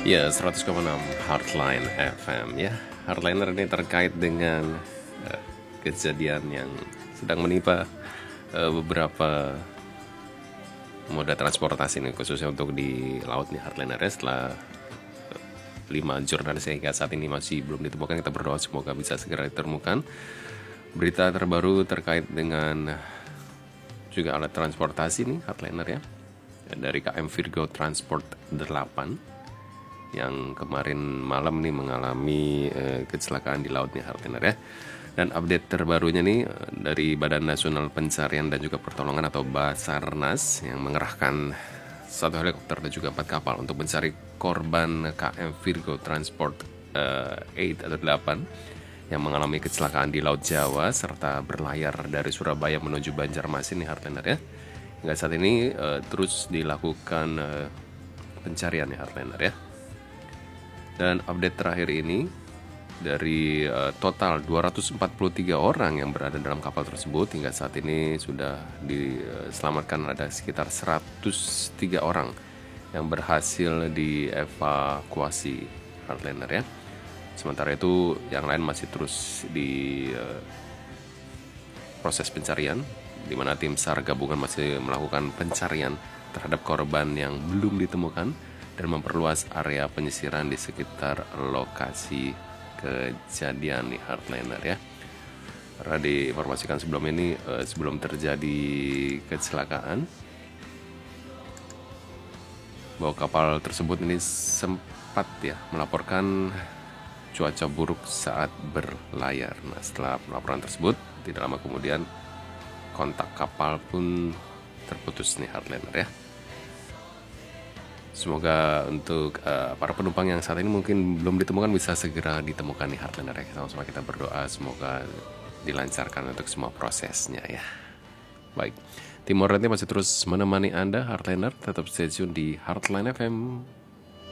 Ya, 100,6 Heartline FM ya. Heartliner ini terkait dengan kejadian yang sedang menimpa beberapa moda transportasi ini, khususnya untuk di laut nih Heartliner ya. Setelah 5 jurnalis yang hingga saat ini masih belum ditemukan, kita berdoa semoga bisa segera ditemukan. Berita terbaru terkait dengan juga alat transportasi nih Heartliner ya, dari KM Virgo Transport 8 yang kemarin malam nih mengalami kecelakaan di laut nih Heartliner ya. Dan update terbarunya nih dari Badan Nasional Pencarian dan juga Pertolongan atau Basarnas yang mengerahkan 1 helikopter dan juga 4 kapal untuk mencari korban KM Virgo Transport 8 atau 8 yang mengalami kecelakaan di Laut Jawa serta berlayar dari Surabaya menuju Banjarmasin nih Heartliner ya. Hingga saat ini terus dilakukan pencarian nih Heartliner ya. Dan update terakhir ini dari total 243 orang yang berada dalam kapal tersebut hingga saat ini sudah diselamatkan ada sekitar 103 orang yang berhasil dievakuasi Heartliner ya. Sementara itu yang lain masih terus di proses pencarian, di mana tim SAR gabungan masih melakukan pencarian terhadap korban yang belum ditemukan dan memperluas area penyisiran di sekitar lokasi kejadian di Heartliner ya. Karena diinformasikan sebelum ini, sebelum terjadi kecelakaan, bahwa kapal tersebut ini sempat ya melaporkan cuaca buruk saat berlayar. Nah, setelah laporan tersebut, tidak lama kemudian kontak kapal pun terputus nih Heartliner ya. Semoga untuk para penumpang yang saat ini mungkin belum ditemukan bisa segera ditemukan nih Heartliner ya. Sama-sama kita berdoa semoga dilancarkan untuk semua prosesnya ya. Baik, tim Morenti masih terus menemani Anda Heartliner, tetap stay tune di Heartline FM.